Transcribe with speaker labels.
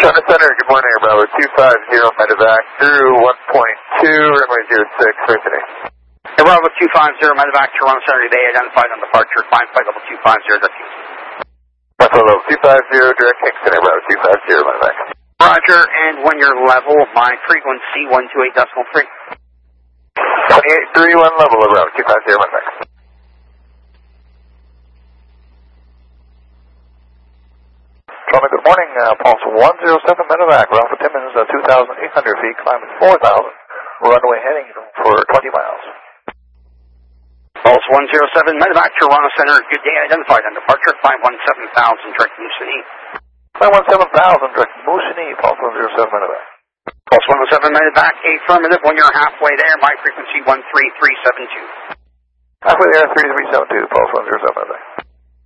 Speaker 1: Center Center, good morning, Bravo 250, medevac through 1.2, runway 06, for today.
Speaker 2: Hey, Bravo 250, medevac to Toronto Center today, identified on departure, climb flight level 250, direct Kingston.
Speaker 1: Flight level 250, direct Kingston, Bravo 250, medevac.
Speaker 2: Roger, and when you're level, my frequency 128.3.
Speaker 1: 2831 level of Bravo 250, medevac. Toronto, good morning, pulse 107 medevac, ground for 10 minutes, 2,800 feet, climbing 4,000, runway heading for 20 miles.
Speaker 2: Pulse 107 medevac, Toronto Center, good day, identified on departure, climb 17,000, direct Moosonee.
Speaker 1: Climb 17,000, direct Moosonee, pulse 107 medevac.
Speaker 2: Pulse 107 medevac, affirmative, when you're halfway there, my frequency 13372.
Speaker 1: Halfway there, 3372, pulse 107 medevac.